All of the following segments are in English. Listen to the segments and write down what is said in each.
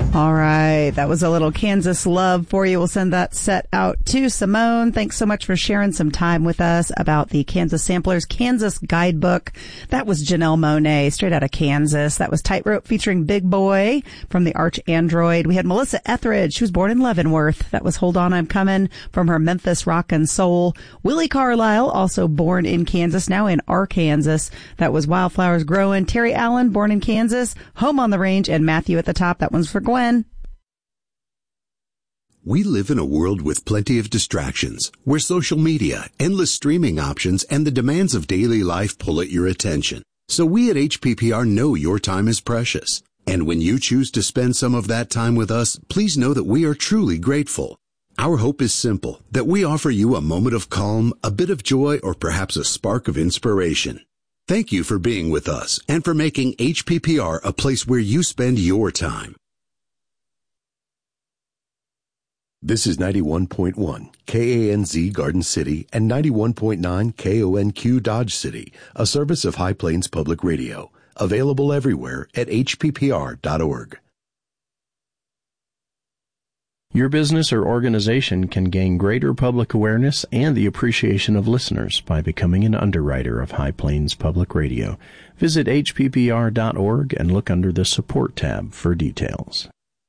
All right. That was a little Kansas love for you. We'll send that set out to Simone. Thanks so much for sharing some time with us about the Kansas Samplers Kansas Guidebook. That was Janelle Monáe, straight out of Kansas. That was Tightrope featuring Big Boy from the Arch Android. We had Melissa Etheridge, who was born in Leavenworth. That was Hold On, I'm Coming from her Memphis Rock and Soul. Willie Carlisle, also born in Kansas, now in Arkansas. That was Wildflowers Growing. Terry Allen, born in Kansas, Home on the Range, and Matthew at the top. That one's for Gwen. We live in a world with plenty of distractions, where social media, endless streaming options, and the demands of daily life pull at your attention. So we at HPPR know your time is precious. And when you choose to spend some of that time with us, please know that we are truly grateful. Our hope is simple, that we offer you a moment of calm, a bit of joy, or perhaps a spark of inspiration. Thank you for being with us and for making HPPR a place where you spend your time. This is 91.1 KANZ Garden City and 91.9 KONQ Dodge City, a service of High Plains Public Radio, available everywhere at hppr.org. Your business or organization can gain greater public awareness and the appreciation of listeners by becoming an underwriter of High Plains Public Radio. Visit hppr.org and look under the Support tab for details.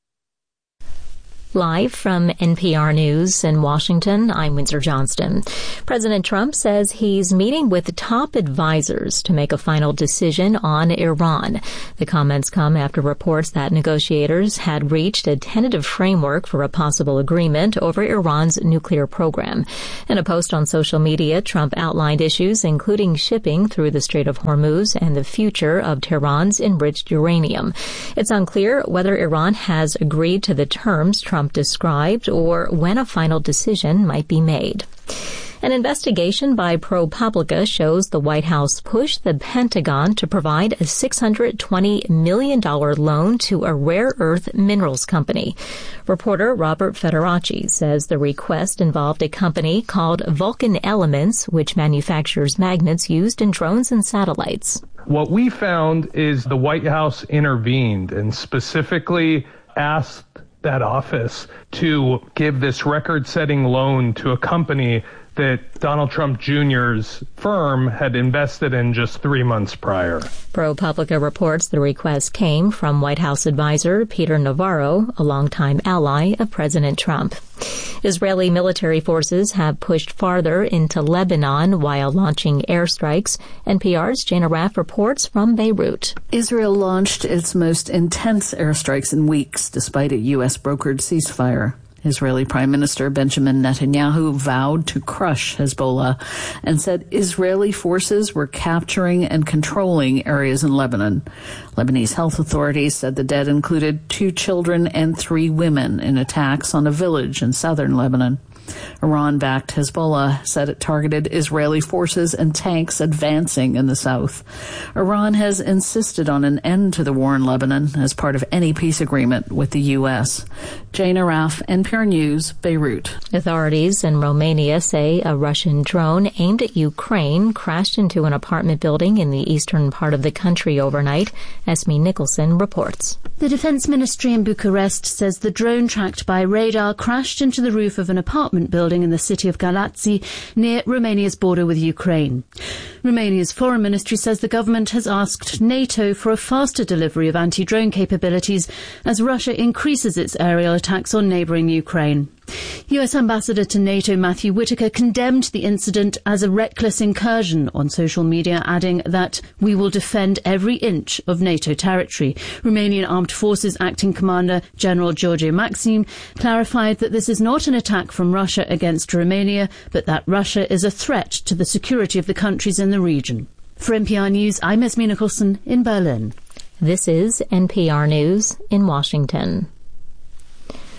Live from NPR News in Washington, I'm Windsor Johnston. President Trump says he's meeting with top advisors to make a final decision on Iran. The comments come after reports that negotiators had reached a tentative framework for a possible agreement over Iran's nuclear program. In a post on social media, Trump outlined issues including shipping through the Strait of Hormuz and the future of Tehran's enriched uranium. It's unclear whether Iran has agreed to the terms Trump described or when a final decision might be made. An investigation by ProPublica shows the White House pushed the Pentagon to provide a $620 million loan to a rare earth minerals company. Reporter Robert Federaci says the request involved a company called Vulcan Elements, which manufactures magnets used in drones and satellites. What we found is the White House intervened and specifically asked that office to give this record-setting loan to a company that Donald Trump Jr.'s firm had invested in just 3 months prior. ProPublica reports the request came from White House advisor Peter Navarro, a longtime ally of President Trump. Israeli military forces have pushed farther into Lebanon while launching airstrikes. NPR's Jana Raff reports from Beirut. Israel launched its most intense airstrikes in weeks, despite a U.S.-brokered ceasefire. Israeli Prime Minister Benjamin Netanyahu vowed to crush Hezbollah and said Israeli forces were capturing and controlling areas in Lebanon. Lebanese health authorities said the dead included 2 children and 3 women in attacks on a village in southern Lebanon. Iran-backed Hezbollah said it targeted Israeli forces and tanks advancing in the south. Iran has insisted on an end to the war in Lebanon as part of any peace agreement with the U.S. Jana Raff, NPR News, Beirut. Authorities in Romania say a Russian drone aimed at Ukraine crashed into an apartment building in the eastern part of the country overnight. Esme Nicholson reports. The Defense Ministry in Bucharest says the drone tracked by radar crashed into the roof of an apartment building in the city of Galați near Romania's border with Ukraine. Romania's foreign ministry says the government has asked NATO for a faster delivery of anti-drone capabilities as Russia increases its aerial attacks on neighbouring Ukraine. US Ambassador to NATO Matthew Whitaker condemned the incident as a reckless incursion on social media, adding that we will defend every inch of NATO territory. Romanian Armed Forces Acting Commander General George Maxim clarified that this is not an attack from Russia against Romania, but that Russia is a threat to the security of the countries in the region. For NPR News, I'm Esme Nicholson in Berlin. This is NPR News in Washington.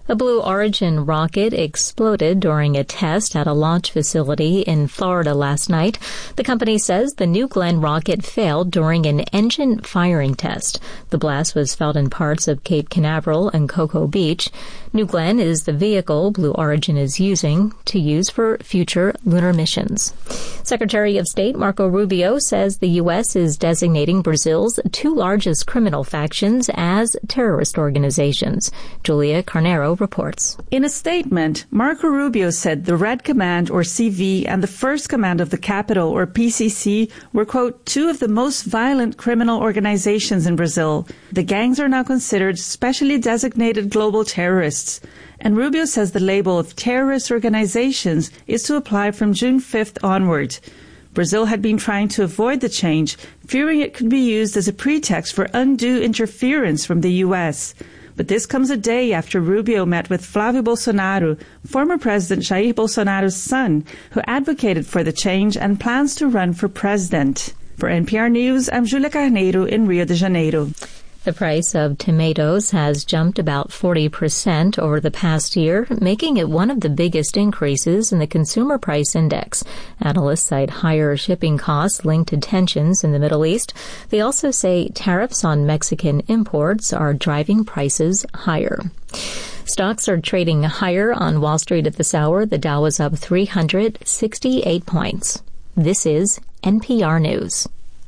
A Blue Origin rocket exploded during a test at a launch facility in Florida last night. The company says the New Glenn rocket failed during an engine firing test. The blast was felt in parts of Cape Canaveral and Cocoa Beach. New Glenn is the vehicle Blue Origin is using for future lunar missions. Secretary of State Marco Rubio says the U.S. is designating Brazil's two largest criminal factions as terrorist organizations. Julia Carnero reports. In a statement, Marco Rubio said the Red Command, or CV, and the First Command of the Capital, or PCC, were, quote, two of the most violent criminal organizations in Brazil. The gangs are now considered specially designated global terrorists. And Rubio says the label of terrorist organizations is to apply from June 5th onward. Brazil had been trying to avoid the change, fearing it could be used as a pretext for undue interference from the U.S., but this comes a day after Rubio met with Flávio Bolsonaro, former President Jair Bolsonaro's son, who advocated for the change and plans to run for president. For NPR News, I'm Julia Carneiro in Rio de Janeiro. The price of tomatoes has jumped about 40% over the past year, making it one of the biggest increases in the Consumer Price Index. Analysts cite higher shipping costs linked to tensions in the Middle East. They also say tariffs on Mexican imports are driving prices higher. Stocks are trading higher on Wall Street at this hour. The Dow is up 368 points. This is NPR News.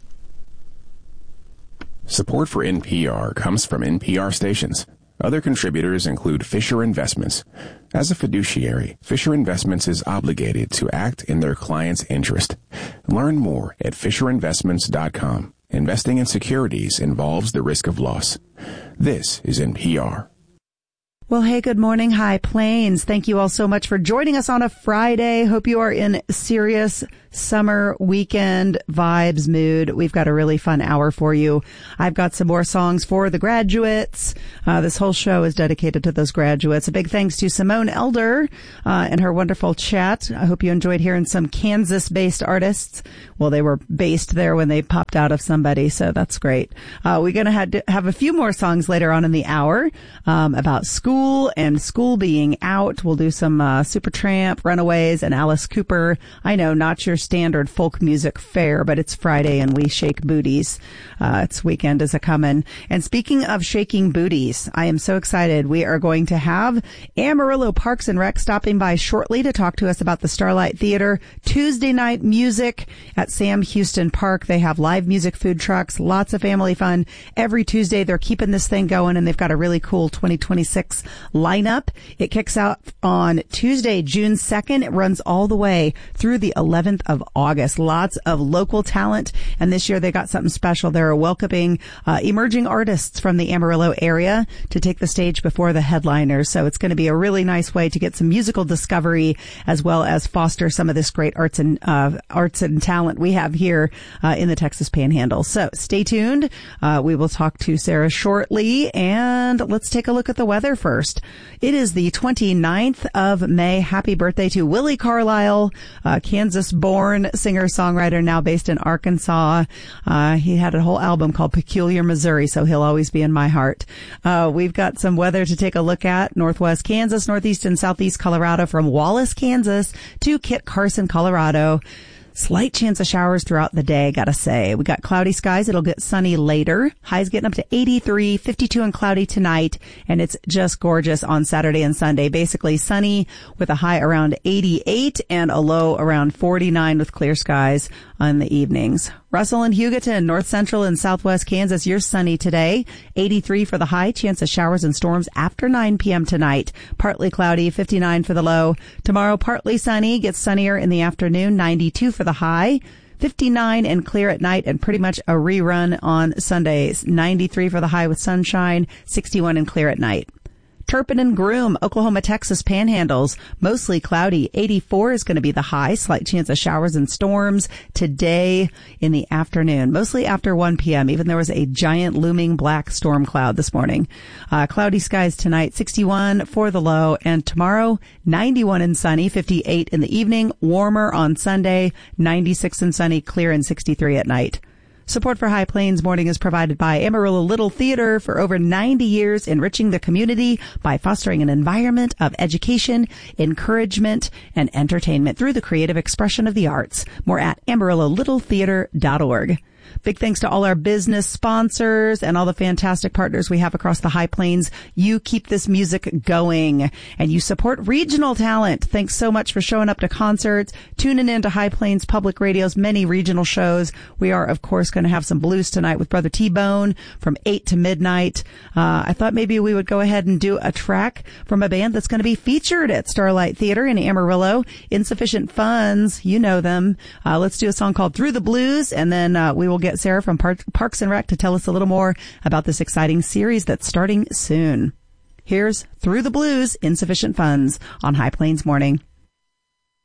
Support for NPR comes from NPR stations. Other contributors include Fisher Investments. As a fiduciary, Fisher Investments is obligated to act in their client's interest. Learn more at FisherInvestments.com. Investing in securities involves the risk of loss. This is NPR. Well, hey, good morning, High Plains. Thank you all so much for joining us on a Friday. Hope you are in serious summer weekend vibes mood. We've got a really fun hour for you. I've got some more songs for the graduates. This whole show is dedicated to those graduates. A big thanks to Simone Elder and her wonderful chat. I hope you enjoyed hearing some Kansas-based artists. Well, they were based there when they popped out of somebody, so that's great. We're going to have a few more songs later on in the hour about school and school being out. We'll do some Supertramp, Runaways, and Alice Cooper. I know, not your standard folk music fare, but it's Friday and we shake booties. It's weekend is a-comin'. And speaking of shaking booties, I am so excited. We are going to have Amarillo Parks and Rec stopping by shortly to talk to us about the Starlight Theater Tuesday night music at Sam Houston Park. They have live music, food trucks, lots of family fun. Every Tuesday they're keeping this thing going, and they've got a really cool 2026 lineup. It kicks out on Tuesday, June 2nd. It runs all the way through the 11th of August. Lots of local talent, and this year they got something special. They're welcoming emerging artists from the Amarillo area to take the stage before the headliners. So it's going to be a really nice way to get some musical discovery as well as foster some of this great arts and talent we have here in the Texas Panhandle. So stay tuned. We will talk to Sarah shortly, and let's take a look at the weather first. It is the 29th of May. Happy birthday to Willie Carlisle, Kansas-born singer-songwriter now based in Arkansas. He had a whole album called Peculiar Missouri, so he'll always be in my heart. We've got some weather to take a look at. Northwest Kansas, northeast and southeast Colorado, from Wallace, Kansas to Kit Carson, Colorado. Slight chance of showers throughout the day, gotta say. We got cloudy skies. It'll get sunny later. Highs getting up to 83, 52 and cloudy tonight. And it's just gorgeous on Saturday and Sunday. Basically sunny with a high around 88 and a low around 49 with clear skies on the evenings. Russell and Hugoton, north central and southwest Kansas, you're sunny today. 83 for the high, chance of showers and storms after 9 p.m. tonight. Partly cloudy, 59 for the low. Tomorrow, partly sunny, gets sunnier in the afternoon, 92 for the high. 59 and clear at night, and pretty much a rerun on Sundays. 93 for the high with sunshine, 61 and clear at night. Turpin and Groom, Oklahoma, Texas Panhandles, mostly cloudy. 84 is going to be the high. Slight chance of showers and storms today in the afternoon, mostly after 1 p.m. Even there was a giant looming black storm cloud this morning. Cloudy skies tonight, 61 for the low, and tomorrow 91 and sunny, 58 in the evening. Warmer on Sunday, 96 and sunny, clear and 63 at night. Support for High Plains Morning is provided by Amarillo Little Theater, for over 90 years enriching the community by fostering an environment of education, encouragement, and entertainment through the creative expression of the arts. More at AmarilloLittleTheater.org. Big thanks to all our business sponsors and all the fantastic partners we have across the High Plains. You keep this music going and you support regional talent. Thanks so much for showing up to concerts, tuning in to High Plains Public Radio's many regional shows. We are, of course, going to have some blues tonight with Brother T-Bone from 8 to midnight. I thought maybe we would go ahead and do a track from a band that's going to be featured at Starlight Theater in Amarillo. Insufficient Funds, you know them. Let's do a song called Through the Blues, and then we will get Sarah from Parks and Rec to tell us a little more about this exciting series that's starting soon. Here's Through the Blues, Insufficient Funds on High Plains Morning.